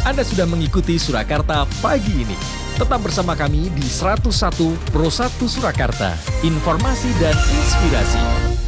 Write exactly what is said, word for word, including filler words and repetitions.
Anda sudah mengikuti Surakarta pagi ini. Tetap bersama kami di seratus satu Pro satu Surakarta. Informasi dan inspirasi.